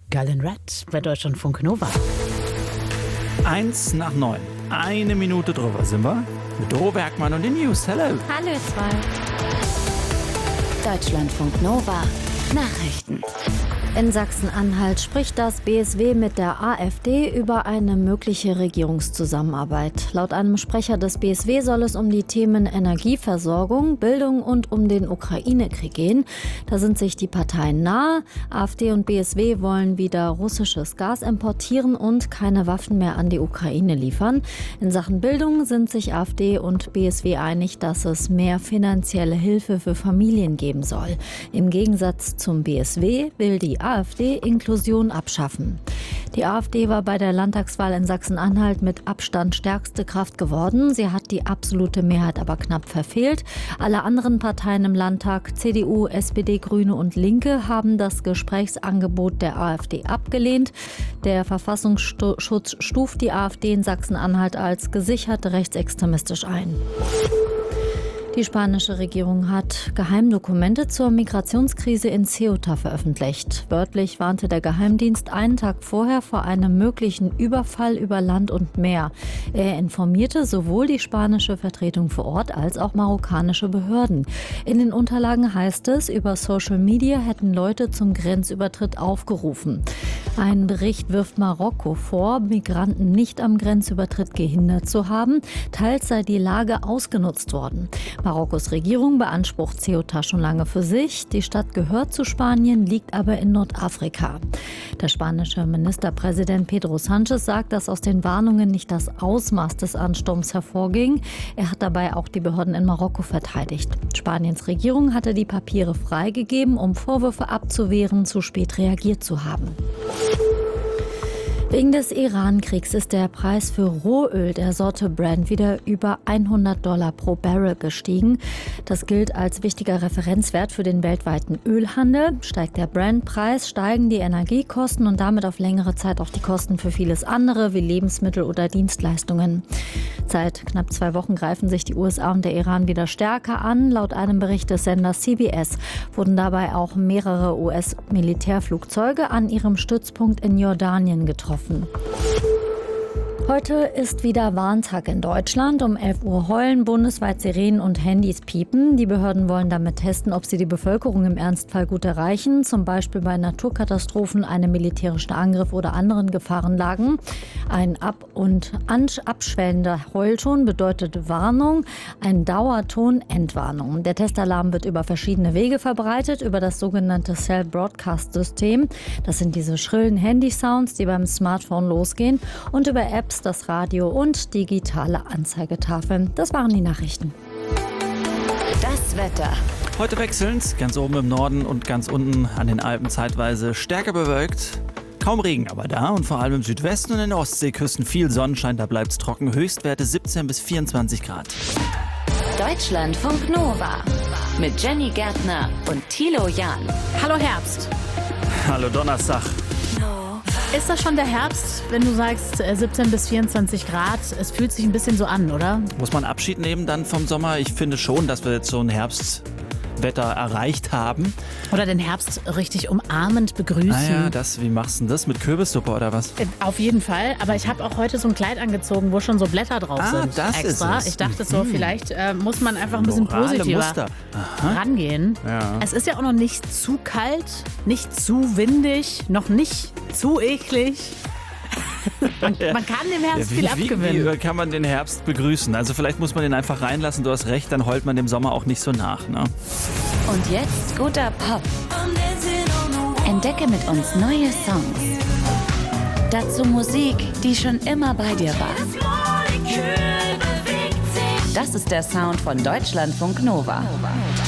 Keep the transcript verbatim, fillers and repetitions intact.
Galen Red bei Deutschlandfunk Nova. Eins nach neun. Eine Minute drüber sind wir. Mit Doro Bergmann und den News. Hello. Hallo ihr zwei. Deutschlandfunk Nova. Nachrichten. In Sachsen-Anhalt spricht das B S W mit der AfD über eine mögliche Regierungszusammenarbeit. Laut einem Sprecher des B S W soll es um die Themen Energieversorgung, Bildung und um den Ukraine-Krieg gehen. Da sind sich die Parteien nahe. AfD und B S W wollen wieder russisches Gas importieren und keine Waffen mehr an die Ukraine liefern. In Sachen Bildung sind sich AfD und B S W einig, dass es mehr finanzielle Hilfe für Familien geben soll. Im Gegensatz zum B S W will die AfD Inklusion abschaffen. Die AfD war bei der Landtagswahl in Sachsen-Anhalt mit Abstand stärkste Kraft geworden. Sie hat die absolute Mehrheit aber knapp verfehlt. Alle anderen Parteien im Landtag, C D U, S P D, Grüne und Linke, haben das Gesprächsangebot der AfD abgelehnt. Der Verfassungsschutz stuft die AfD in Sachsen-Anhalt als gesichert rechtsextremistisch ein. Die spanische Regierung hat Geheimdokumente zur Migrationskrise in Ceuta veröffentlicht. Wörtlich warnte der Geheimdienst einen Tag vorher vor einem möglichen Überfall über Land und Meer. Er informierte sowohl die spanische Vertretung vor Ort als auch marokkanische Behörden. In den Unterlagen heißt es, über Social Media hätten Leute zum Grenzübertritt aufgerufen. Ein Bericht wirft Marokko vor, Migranten nicht am Grenzübertritt gehindert zu haben. Teils sei die Lage ausgenutzt worden. Marokkos Regierung beansprucht Ceuta schon lange für sich. Die Stadt gehört zu Spanien, liegt aber in Nordafrika. Der spanische Ministerpräsident Pedro Sánchez sagt, dass aus den Warnungen nicht das Ausmaß des Ansturms hervorging. Er hat dabei auch die Behörden in Marokko verteidigt. Spaniens Regierung hatte die Papiere freigegeben, um Vorwürfe abzuwehren, zu spät reagiert zu haben. Wegen des Iran-Kriegs ist der Preis für Rohöl der Sorte Brent wieder über hundert Dollar pro Barrel gestiegen. Das gilt als wichtiger Referenzwert für den weltweiten Ölhandel. Steigt der Brent-Preis, steigen die Energiekosten und damit auf längere Zeit auch die Kosten für vieles andere wie Lebensmittel oder Dienstleistungen. Seit knapp zwei Wochen greifen sich die U S A und der Iran wieder stärker an. Laut einem Bericht des Senders C B S wurden dabei auch mehrere U S-Militärflugzeuge an ihrem Stützpunkt in Jordanien getroffen. Heute ist wieder Warntag in Deutschland. Um elf Uhr heulen bundesweit Sirenen und Handys piepen. Die Behörden wollen damit testen, ob sie die Bevölkerung im Ernstfall gut erreichen. Zum Beispiel bei Naturkatastrophen, einem militärischen Angriff oder anderen Gefahrenlagen. Ein ab- und abschwellender Heulton bedeutet Warnung. Ein Dauerton Entwarnung. Der Testalarm wird über verschiedene Wege verbreitet. Über das sogenannte Cell Broadcast System. Das sind diese schrillen Handysounds, die beim Smartphone losgehen. Und über Apps, das Radio und digitale Anzeigetafeln. Das waren die Nachrichten. Das Wetter. Heute wechselnd, ganz oben im Norden und ganz unten an den Alpen zeitweise stärker bewölkt. Kaum Regen aber da und vor allem im Südwesten und in den Ostseeküsten viel Sonnenschein, da bleibt es trocken. Höchstwerte siebzehn bis vierundzwanzig Grad. Deutschlandfunk Nova mit Jenny Gärtner und Thilo Jahn. Hallo Herbst. Hallo Donnerstag. Ist das schon der Herbst, wenn du sagst siebzehn bis vierundzwanzig Grad? Es fühlt sich ein bisschen so an, oder? Muss man Abschied nehmen dann vom Sommer? Ich finde schon, dass wir jetzt so ein Herbstwetter erreicht haben. Oder den Herbst richtig umarmend begrüßen. Ah ja, das, wie machst du denn das? Mit Kürbissuppe oder was? Auf jeden Fall. Aber ich habe auch heute so ein Kleid angezogen, wo schon so Blätter drauf ah, sind. Das extra. Ist es. Ich dachte so, mhm. vielleicht äh, muss man einfach ein bisschen Morale positiver Muster. rangehen. Ja. Es ist ja auch noch nicht zu kalt, nicht zu windig, noch nicht zu eklig. Man, man kann dem Herbst ja, wie, viel wie, abgewinnen. Wie kann man den Herbst begrüßen? Also vielleicht muss man den einfach reinlassen, du hast recht, dann heult man dem Sommer auch nicht so nach. Ne? Und jetzt guter Pop. Entdecke mit uns neue Songs. Dazu Musik, die schon immer bei dir war. Das ist der Sound von Deutschlandfunk Nova.